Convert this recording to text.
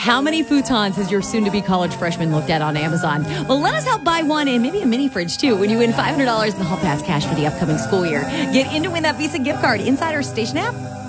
How many futons has your soon-to-be college freshman looked at on Amazon? Well, let us help buy one and maybe a mini fridge, too, when you win $500 in Hall Pass cash for the upcoming school year. Get in to win that Visa gift card inside our station app